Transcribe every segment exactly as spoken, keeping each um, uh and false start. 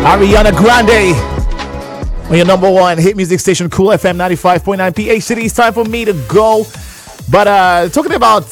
Ariana Grande on your number one hit music station, Cool F M ninety-five point nine P H City. It's time for me to go. But uh, talking about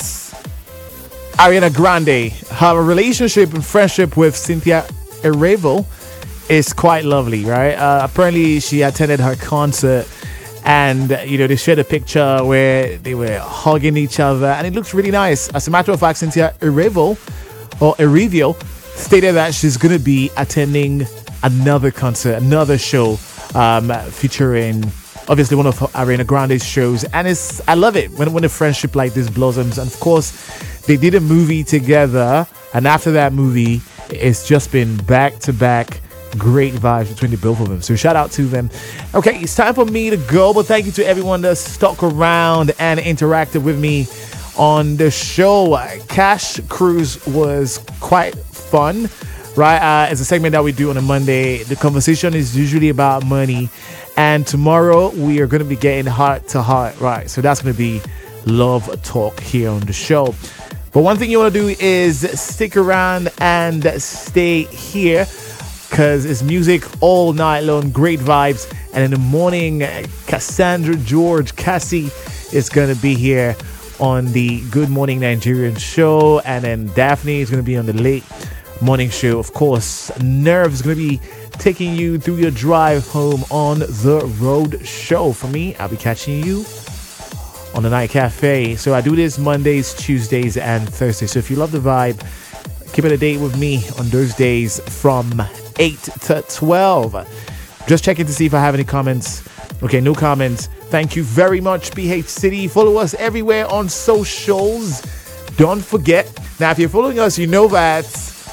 Ariana Grande, her relationship and friendship with Cynthia Erivo is quite lovely, right? Uh, apparently, she attended her concert, and you know they shared a picture where they were hugging each other, and it looks really nice. As a matter of fact, Cynthia Erivo or Erivio stated that she's going to be attending another concert, another show, um, featuring obviously one of Ariana Grande's shows, and it's I love it when when a friendship like this blossoms. And of course, they did a movie together, and after that movie, it's just been back to back great vibes between the both of them. So shout out to them. Okay, it's time for me to go, but thank you to everyone that stuck around and interacted with me on the show. Cash Cruise was quite fun. Right, uh, it's a segment that we do on a Monday. The conversation is usually about money, and tomorrow we are going to be getting heart to heart. Right, so that's going to be love talk here on the show. But one thing you want to do is stick around and stay here, because it's music all night long, great vibes. And in the morning, Cassandra George Cassie is going to be here on the Good Morning Nigerian show, and then Daphne is going to be on the late morning show. Of course, Nerve is going to be taking you through your drive home on the road show. For me, I'll be catching you on the Night Cafe. So I do this Mondays, Tuesdays, and Thursdays. So if you love the vibe, keep it a date with me on those days from eight to twelve. Just checking to see if I have any comments. Okay, no comments. Thank you very much, P H City. Follow us everywhere on socials. Don't forget. Now, if you're following us, you know that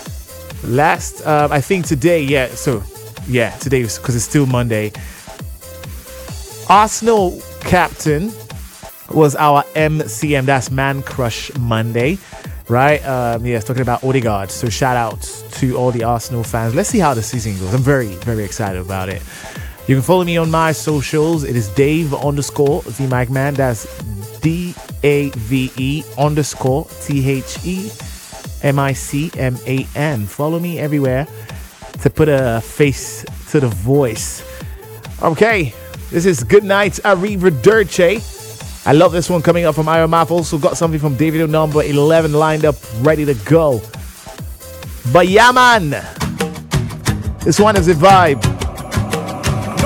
Last, uh, I think today, yeah, so, yeah, today, because it's still Monday. Arsenal captain was our M C M, that's Man Crush Monday, right? Um, yeah, talking about Odegaard, so shout out to all the Arsenal fans. Let's see how the season goes. I'm very, very excited about it. You can follow me on my socials. It is Dave underscore The Mic Man, that's D A V E underscore T H E M I C M A N. Follow me everywhere to put a face to the voice. Okay, this is Good Night Arrivederci. I love this one coming up from Iron Map. Also got something from Davido number eleven lined up, ready to go. But yeah, man, this one is a vibe.